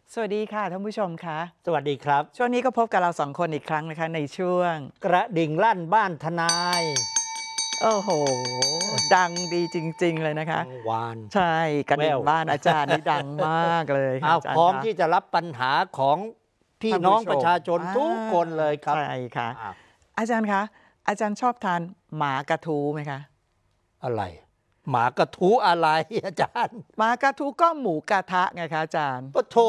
สวัสดีค่ะท่านผู้ชมคะสวัสดีครับช่วงนี้ก็พบกับเราสองคนอีกครั้งนะคะในช่วงกระดิ่งลั่นบ้านทนายโอ้โหดังดีจริงๆเลยนะคะกังวานใช่กระแววดิ่งบ้านอาจารย์นี่ดังมากเลยค่ะอาจารพร้อมย์คะที่จะรับปัญหาของพี่ท่านน้องผู้ชมประชาชนทุกคนเลยครับใช่ค่ะอ้าวอาจารย์คะอาจารย์ชอบทานหมากระทูไหมคะอะไรหมากระทูอะไรอาจารย์หมากระทูก็หมูกระทะไงคะอาจารย์ปะโถ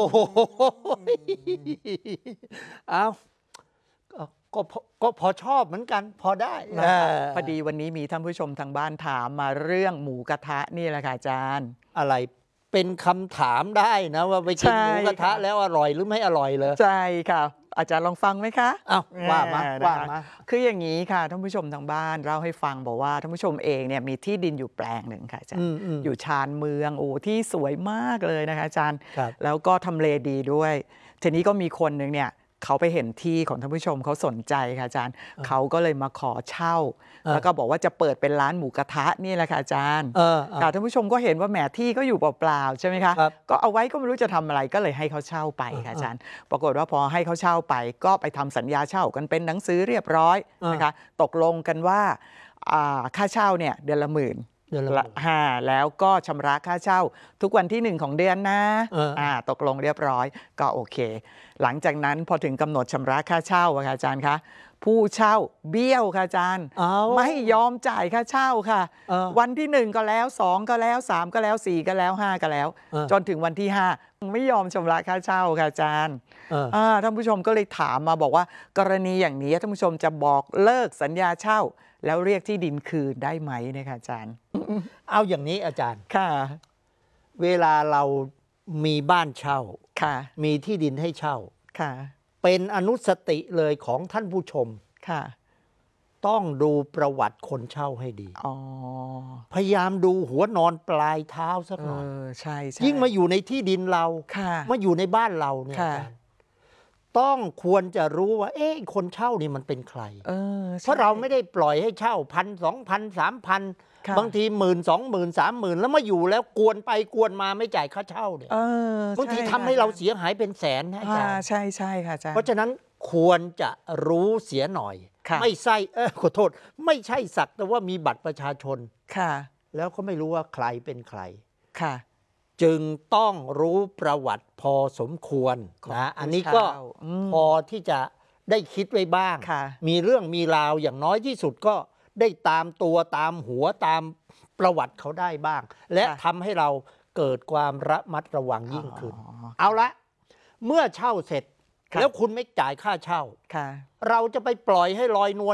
เอาก็พอชอบเหมือนกันพอได้นะคะพอดีวันนี้มีท่านผู้ชมทางบ้านถามมาเรื่องหมูกระทะนี่แหละค่ะอาจารย์อะไรเป็นคำถามได้นะว่าไปกินหมูกระทะแล้วอร่อยหรือไม่อร่อยเลยใช่ค่ะอาจารย์ลองฟังไหมคะอ้าวว่ามาว่ามาคืออย่างนี้ค่ะท่านผู้ชมทางบ้านเล่าให้ฟังบอกว่าท่านผู้ชมเองเนี่ยมีที่ดินอยู่แปลงหนึ่งค่ะอาจารย์อยู่ชานเมืองโอ้ที่สวยมากเลยนะคะอาจารย์แล้วก็ทำเลดีด้วยทีนี้ก็มีคนหนึ่งเนี่ยเขาไปเห็นที่ของท่านผู้ชมเขาสนใจค่ะอาจารย์เขาก็เลยมาขอเช่าแล้วก็บอกว่าจะเปิดเป็นร้านหมูกระทะนี่แหละค่ะอาจารย์ค่ะท่านผู้ชมก็เห็นว่าแหมที่ก็อยู่เปล่าๆใช่ไหมคะก็เอาไว้ก็ไม่รู้จะทำอะไรก็เลยให้เขาเช่าไปค่ะอาจารย์ปรากฏว่าพอให้เขาเช่าไปก็ไปทำสัญญาเช่ากันเป็นหนังสือเรียบร้อยนะคะตกลงกันว่าค่าเช่าเนี่ยเดือนละ10,000แล้วก็ชำระค่าเช่าทุกวันที่1ของเดือนนะตกลงเรียบร้อยก็โอเคหลังจากนั้นพอถึงกำหนดชำระค่าเช่าค่ะอาจารย์คะผู้เช่าเบี้ยวค่ะอาจารย์ไม่ยอมจ่ายค่าเช่าค่ะวันที่1ก็แล้ว2ก็แล้ว3ก็แล้ว4ก็แล้ว5ก็แล้วจนถึงวันที่5ไม่ยอมชำระค่าเช่าค่ะอาจารย์ท่านผู้ชมก็เลยถามมาบอกว่ากรณีอย่างนี้ท่านผู้ชมจะบอกเลิกสัญญาเช่าแล้วเรียกที่ดินคืนได้ไหมนะคะอาจารย์เอาอย่างนี้อาจารย์ค่ะเวลาเรามีบ้านเช่าค่ะมีที่ดินให้เช่าค่ะเป็นอนุสติเลยของท่านผู้ชมค่ะต้องดูประวัติคนเช่าให้ดีอ๋อพยายามดูหัวนอนปลายเท้าสักหน่อยใช่ยิ่งมาอยู่ในที่ดินเรามาอยู่ในบ้านเราเนี่ยต้องควรจะรู้ว่าคนเช่านี่มันเป็นใครเพราะเราไม่ได้ปล่อยให้เช่า1,000 2,000 3,000บางที10,000 20,000 30,000แล้วมาอยู่แล้วกวนไปกวนมาไม่จ่ายค่าเช่าเนี่ยบางทีทำให้เราเสียหายเป็นแสนนะอาจารย์ใช่ใช่ค่ะอาจารย์เพราะฉะนั้นควรจะรู้เสียหน่อยไม่ใช่ขอโทษไม่ใช่สักแต่ว่ามีบัตรประชาชนแล้วก็ไม่รู้ว่าใครเป็นใครจึงต้องรู้ประวัติพอสมควรนะอันนี้ก็พอที่จะได้คิดไว้บ้างมีเรื่องมีราวอย่างน้อยที่สุดก็ได้ตามตัวตามหัวตามประวัติเขาได้บ้างและทำให้เราเกิดความระมัดระวังยิ่งขึ้นเอาละเมื่อเช่าเสร็จแล้วคุณไม่จ่ายค่าเช่าเราจะไปปล่อยให้ลอยนวล